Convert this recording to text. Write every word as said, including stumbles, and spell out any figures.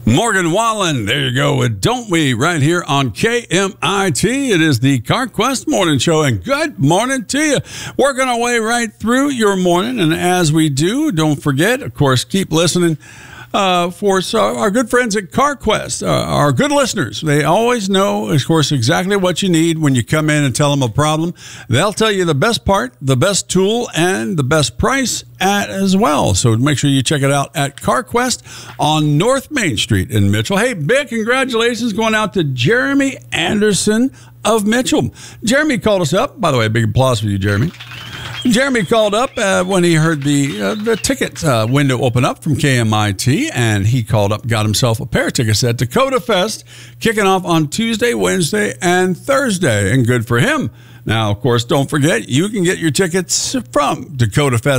Morgan Wallen, there you go with Don't We right here on K M I T. It is the CarQuest Morning Show, and good morning to you. Working our way right through your morning, and as we do, don't forget, of course, keep listening uh, for so our good friends at CarQuest, uh, our good listeners. They always know, of course, exactly what you need when you come in and tell them a problem. They'll tell you the best part, the best tool, and the best price at as well. So make sure you check it out at CarQuest on North Main Street in Mitchell. Hey, big congratulations going out to Jeremy Anderson of Mitchell. Jeremy called us up. By the way, big applause for you, Jeremy. Jeremy called up uh, when he heard the uh, the ticket uh, window open up from K M I T, and he called up, got himself a pair of tickets at Dakota Fest, kicking off on Tuesday, Wednesday, and Thursday, and good for him. Now, of course, don't forget, you can get your tickets from Dakota Fest